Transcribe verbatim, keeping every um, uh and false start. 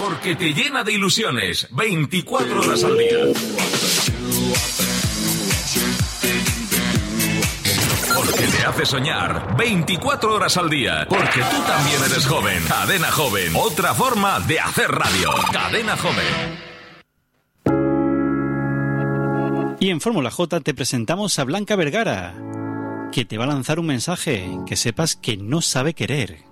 Porque te llena de ilusiones, veinticuatro horas al día. Porque te hace soñar, veinticuatro horas al día. Porque tú también eres joven. Cadena Joven, otra forma de hacer radio. Cadena Joven. Y en Fórmula J te presentamos a Blanca Vergara, que te va a lanzar un mensaje, que sepas que no sabe querer.